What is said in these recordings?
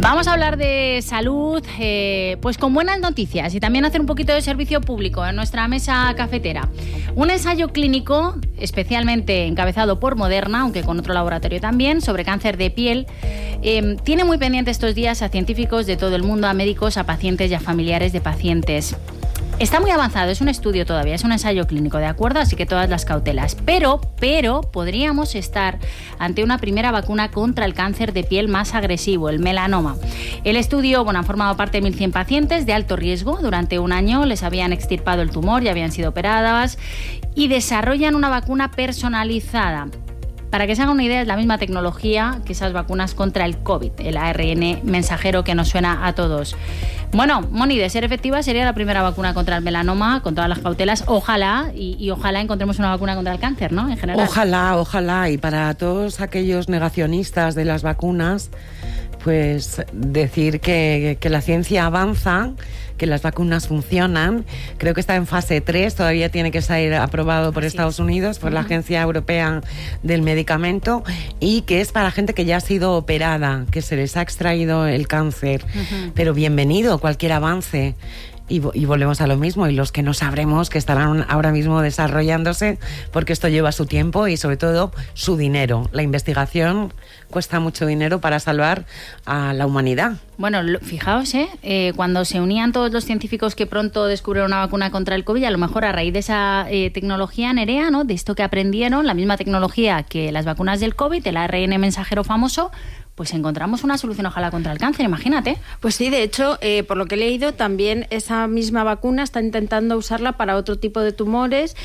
Vamos a hablar de salud, pues con buenas noticias y también hacer un poquito de servicio público en nuestra mesa cafetera. Un ensayo clínico, especialmente encabezado por Moderna, aunque con otro laboratorio también, sobre cáncer de piel, tiene muy pendiente estos días a científicos de todo el mundo, a médicos, a pacientes y a familiares de pacientes. Está muy avanzado, es un estudio todavía, es un ensayo clínico, ¿de acuerdo? Así que todas las cautelas. Pero podríamos estar ante una primera vacuna contra el cáncer de piel más agresivo, el melanoma. El estudio, han formado parte de 1.100 pacientes de alto riesgo. Durante un año les habían extirpado el tumor, ya habían sido operadas y desarrollan una vacuna personalizada. Para que se hagan una idea, es la misma tecnología que esas vacunas contra el COVID, el ARN mensajero que nos suena a todos. Bueno, Moni, de ser efectiva sería la primera vacuna contra el melanoma, con todas las cautelas. Ojalá, y ojalá encontremos una vacuna contra el cáncer, ¿no? En general. Ojalá. Y para todos aquellos negacionistas de las vacunas, pues decir que la ciencia avanza, que las vacunas funcionan. Creo que está en fase 3, todavía tiene que ser aprobado por Estados Unidos, por la Agencia Europea del Medicamento, y que es para gente que ya ha sido operada, que se les ha extraído el cáncer. Pero bienvenido cualquier avance. Y volvemos a lo mismo, y los que no sabremos, que estarán ahora mismo desarrollándose, porque esto lleva su tiempo y sobre todo su dinero. La investigación cuesta mucho dinero para salvar a la humanidad. Bueno, fijaos, cuando se unían todos los científicos que pronto descubrieron una vacuna contra el COVID, a lo mejor a raíz de esa tecnología Nerea, ¿no? De esto que aprendieron, la misma tecnología que las vacunas del COVID, el ARN mensajero famoso, pues encontramos una solución ojalá contra el cáncer, imagínate. Pues sí, de hecho, por lo que he leído, también esa misma vacuna está intentando usarla para otro tipo de tumores,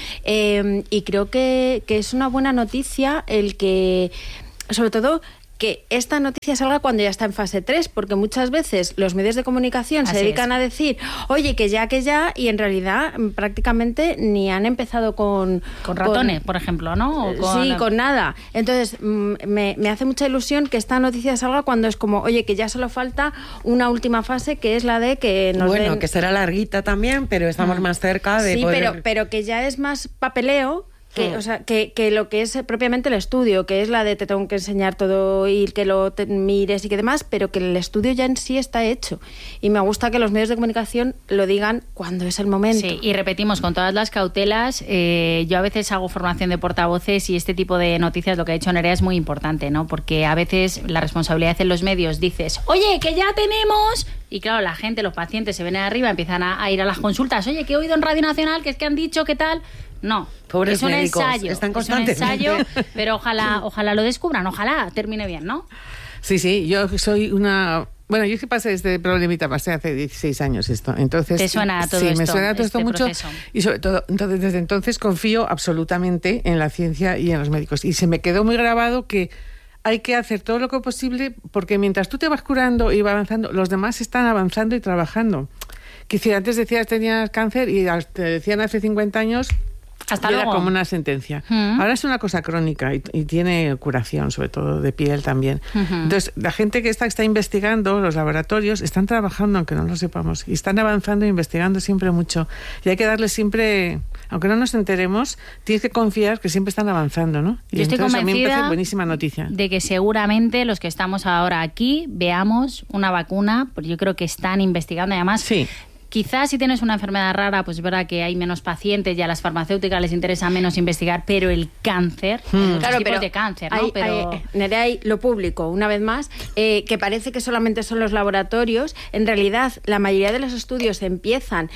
y creo que es una buena noticia el que, sobre todo, que esta noticia salga cuando ya está en fase 3, porque muchas veces los medios de comunicación se dedican a decir, oye, que ya, y en realidad prácticamente ni han empezado con ratones, por ejemplo, ¿no? Con nada. Entonces, me hace mucha ilusión que esta noticia salga cuando es como, oye, que ya solo falta una última fase, que es la de que nos den... que será larguita también, pero estamos más cerca de poder... Sí, pero que ya es más papeleo. Que lo que es propiamente el estudio, que es la de te tengo que enseñar todo y que lo mires y que demás, pero que el estudio ya en sí está hecho. Y me gusta que los medios de comunicación lo digan cuando es el momento. Sí, y repetimos, con todas las cautelas, yo a veces hago formación de portavoces y este tipo de noticias, lo que ha dicho Nerea, es muy importante, ¿no? Porque a veces la responsabilidad en los medios dices, oye, que ya tenemos... Y claro, la gente, los pacientes se vienen arriba, empiezan a ir a las consultas. Oye, que he oído en Radio Nacional que es que han dicho qué tal. No, pobres es un médicos, ensayo, están es un ensayo, pero ojalá lo descubran, ojalá termine bien, ¿no? Sí, yo soy una... Bueno, yo es que pasé este problemita, pasé hace 16 años esto. Entonces, ¿te suena todo esto? Sí, me suena todo esto mucho. Proceso. Y sobre todo, desde entonces confío absolutamente en la ciencia y en los médicos. Y se me quedó muy grabado que hay que hacer todo lo que posible, porque mientras tú te vas curando y vas avanzando, los demás están avanzando y trabajando. Que si antes decías tenías cáncer y te decían hace 50 años... Hasta luego. Era como una sentencia. Ahora es una cosa crónica y tiene curación, sobre todo de piel también. Entonces, la gente que está investigando, los laboratorios, están trabajando, aunque no lo sepamos, y están avanzando e investigando siempre mucho. Y hay que darles siempre, aunque no nos enteremos, tienes que confiar que siempre están avanzando, ¿no? Y yo estoy convencida a mí me parece buenísima noticia. De que seguramente los que estamos ahora aquí veamos una vacuna, porque yo creo que están investigando, además... Sí. Quizás si tienes una enfermedad rara, pues es verdad que hay menos pacientes y a las farmacéuticas les interesa menos investigar, pero el cáncer, claro, tipos de cáncer, ¿no? Nerea, hay lo público, una vez más, que parece que solamente son los laboratorios. En realidad, la mayoría de los estudios empiezan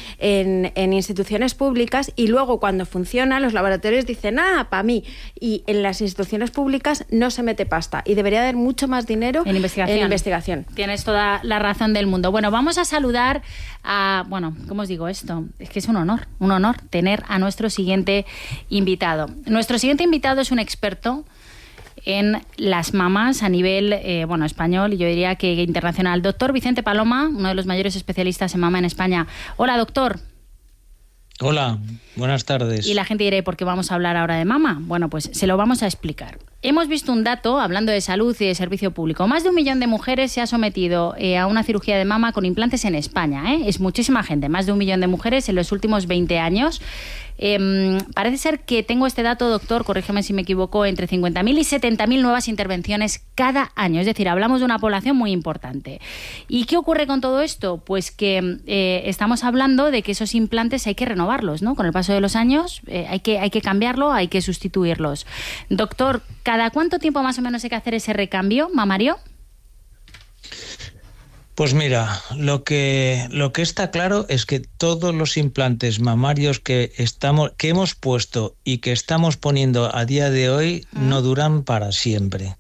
en instituciones públicas y luego cuando funciona, los laboratorios dicen, para mí. Y en las instituciones públicas no se mete pasta y debería haber mucho más dinero en investigación. Tienes toda la razón del mundo. Bueno, vamos a saludar a... Bueno, ¿cómo os digo esto? Es que es un honor tener a nuestro siguiente invitado. Nuestro siguiente invitado es un experto en las mamas a nivel español y yo diría que internacional. Doctor Vicente Paloma, uno de los mayores especialistas en mama en España. Hola, doctor. Hola, buenas tardes. Y la gente dirá, ¿por qué vamos a hablar ahora de mama? Bueno, pues se lo vamos a explicar. Hemos visto un dato, hablando de salud y de servicio público. Más de 1 millón de mujeres se ha sometido a una cirugía de mama con implantes en España. Es muchísima gente, más de 1 millón de mujeres en los últimos 20 años. Parece ser que tengo este dato, doctor, corrígeme si me equivoco, entre 50.000 y 70.000 nuevas intervenciones cada año. Es decir, hablamos de una población muy importante. ¿Y qué ocurre con todo esto? Pues que estamos hablando de que esos implantes hay que renovarlos, ¿no? Con el paso de los años hay que cambiarlo, hay que sustituirlos. Doctor, ¿cada cuánto tiempo más o menos hay que hacer ese recambio mamario? Pues mira, lo que está claro es que todos los implantes mamarios que hemos puesto y que estamos poniendo a día de hoy no duran para siempre.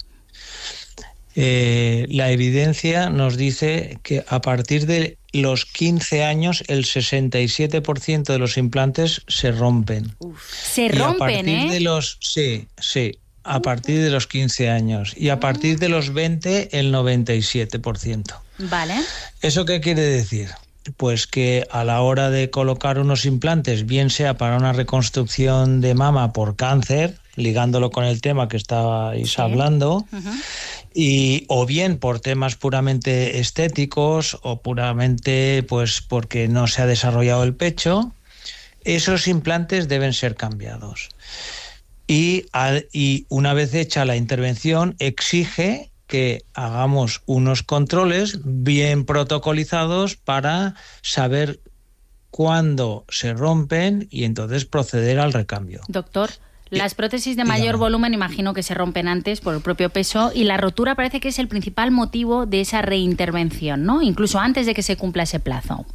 La evidencia nos dice que a partir de los 15 años el 67% de los implantes se rompen. Se rompen, Sí. A partir de los 15 años y a partir de los 20 el 97%. Vale. ¿Eso qué quiere decir? Pues que a la hora de colocar unos implantes, bien sea para una reconstrucción de mama por cáncer, ligándolo con el tema que estabais hablando, o bien por temas puramente estéticos o puramente pues porque no se ha desarrollado el pecho, esos implantes deben ser cambiados. Y una vez hecha la intervención, exige que hagamos unos controles bien protocolizados para saber cuándo se rompen y entonces proceder al recambio. Doctor, las prótesis de mayor volumen imagino que se rompen antes por el propio peso y la rotura parece que es el principal motivo de esa reintervención, ¿no? Incluso antes de que se cumpla ese plazo.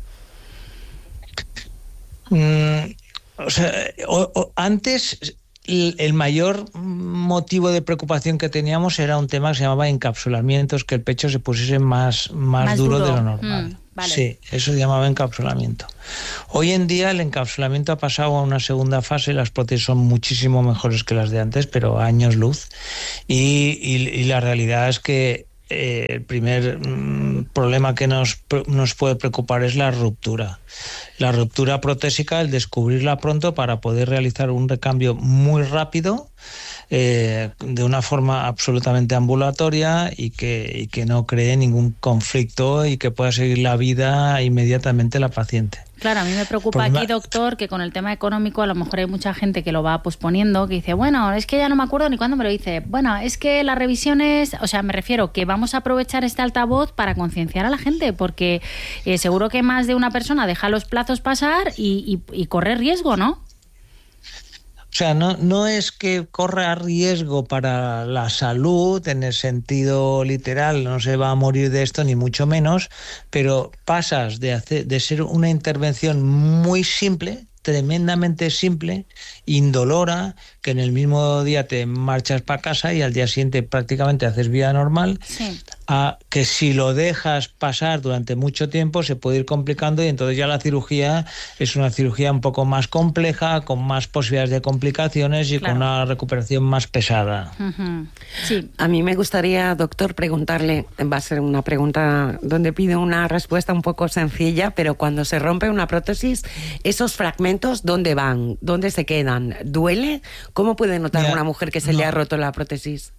Antes el mayor motivo de preocupación que teníamos era un tema que se llamaba encapsulamientos, que el pecho se pusiese más duro de lo normal. Vale. Sí, eso se llamaba encapsulamiento. Hoy en día el encapsulamiento ha pasado a una segunda fase, las prótesis son muchísimo mejores que las de antes, pero a años luz, y la realidad es que el primer problema que nos puede preocupar es la ruptura. La ruptura protésica, el descubrirla pronto para poder realizar un recambio muy rápido, de una forma absolutamente ambulatoria y que no cree ningún conflicto y que pueda seguir la vida inmediatamente la paciente. Claro, a mí me preocupa aquí, doctor, que con el tema económico a lo mejor hay mucha gente que lo va posponiendo, que dice, bueno, es que ya no me acuerdo ni cuándo me lo dice. Bueno, es que las revisiones, o sea, me refiero que vamos a aprovechar este altavoz para concienciar a la gente, porque seguro que más de una persona deja los plazos pasar y corre riesgo, ¿no? O sea, no es que corra riesgo para la salud en el sentido literal, no se va a morir de esto ni mucho menos, pero pasas de ser una intervención muy simple, tremendamente simple, indolora, que en el mismo día te marchas para casa y al día siguiente prácticamente haces vida normal, sí, a que si lo dejas pasar durante mucho tiempo se puede ir complicando y entonces ya la cirugía es una cirugía un poco más compleja, con más posibilidades de complicaciones y claro, con una recuperación más pesada. Sí. A mí me gustaría, doctor, preguntarle, va a ser una pregunta donde pido una respuesta un poco sencilla, pero cuando se rompe una prótesis, esos fragmentos, ¿dónde van? ¿Dónde se quedan? ¿Duele? ¿Cómo puede notar una mujer que se le ha roto la prótesis?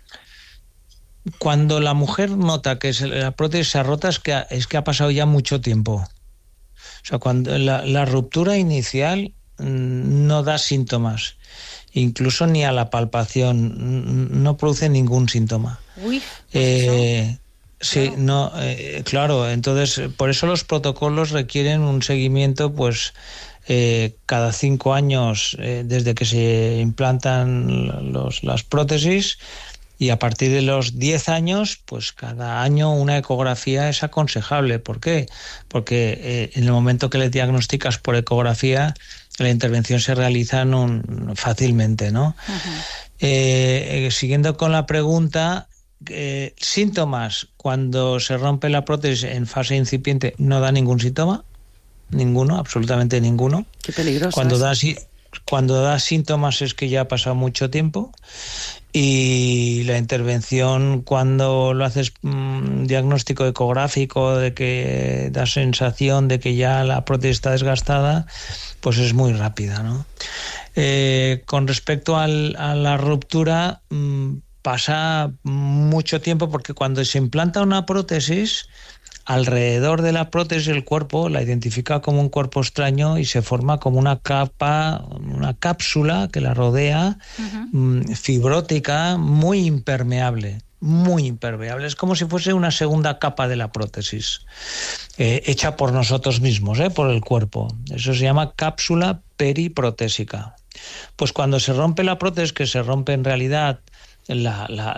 Cuando la mujer nota que la prótesis se ha rota es que ha pasado ya mucho tiempo. O sea, cuando la ruptura inicial no da síntomas, incluso ni a la palpación, no produce ningún síntoma. Uy, pues sí, claro. No, claro, entonces por eso los protocolos requieren un seguimiento, pues cada 5 años desde que se implantan las prótesis. Y a partir de los 10 años, pues cada año una ecografía es aconsejable. ¿Por qué? Porque en el momento que le diagnosticas por ecografía, la intervención se realiza fácilmente, ¿no? Siguiendo con la pregunta, síntomas. Cuando se rompe la prótesis en fase incipiente no da ningún síntoma. Ninguno, absolutamente ninguno. Qué peligroso. Cuando da síntomas es que ya ha pasado mucho tiempo. Y la intervención, cuando lo haces diagnóstico ecográfico de que da sensación de que ya la prótesis está desgastada, pues es muy rápida, ¿no? Con respecto a la ruptura, pasa mucho tiempo porque cuando se implanta una prótesis alrededor de la prótesis el cuerpo la identifica como un cuerpo extraño y se forma como una capa, una cápsula que la rodea, fibrótica, muy impermeable. Muy impermeable, es como si fuese una segunda capa de la prótesis, hecha por nosotros mismos, por el cuerpo. Eso se llama cápsula periprotésica. Pues cuando se rompe la prótesis, que se rompe en realidad la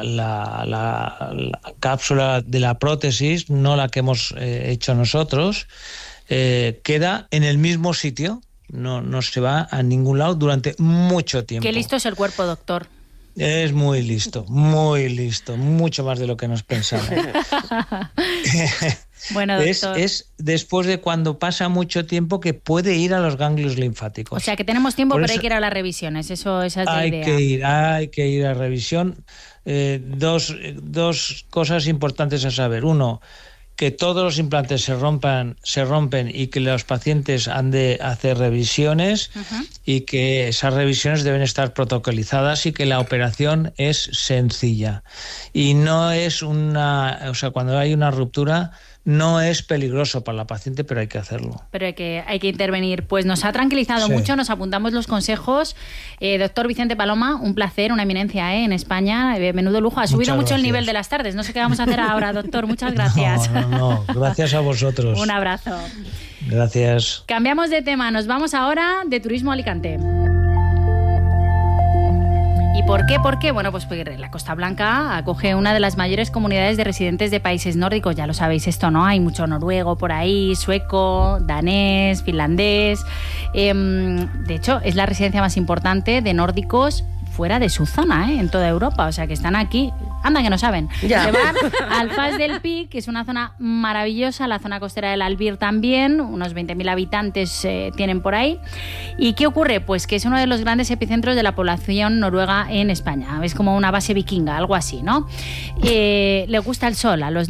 cápsula de la prótesis, no la que hemos hecho nosotros, queda en el mismo sitio, no se va a ningún lado durante mucho tiempo. Qué listo es el cuerpo, doctor. Es muy listo, mucho más de lo que nos pensamos. Bueno, doctor. Es después de cuando pasa mucho tiempo que puede ir a los ganglios linfáticos. O sea, que tenemos tiempo, pero hay que ir a las revisiones, esa es la idea. Hay que ir a revisión. Dos cosas importantes a saber. Uno, que todos los implantes se rompen y que los pacientes han de hacer revisiones y que esas revisiones deben estar protocolizadas y que la operación es sencilla. Y no es cuando hay una ruptura no es peligroso para la paciente, pero hay que hacerlo. Pero hay que intervenir. Pues nos ha tranquilizado mucho, nos apuntamos los consejos. Doctor Vicente Paloma, un placer, una eminencia en España. Menudo lujo. Ha subido mucho el nivel de las tardes. No sé qué vamos a hacer ahora, doctor. Muchas gracias. No. Gracias a vosotros. Un abrazo. Gracias. Cambiamos de tema. Nos vamos ahora de turismo a Alicante. ¿Y por qué? Bueno, pues porque la Costa Blanca acoge una de las mayores comunidades de residentes de países nórdicos. Ya lo sabéis esto, ¿no? Hay mucho noruego por ahí, sueco, danés, finlandés. De hecho, es la residencia más importante de nórdicos fuera de su zona, en toda Europa. O sea, que están aquí. Anda, que no saben. Ya. Se van al Fas del Pi, que es una zona maravillosa, la zona costera del Albir también, unos 20.000 habitantes tienen por ahí. ¿Y qué ocurre? Pues que es uno de los grandes epicentros de la población noruega en España. Es como una base vikinga, algo así, ¿no? Le gusta el sol a los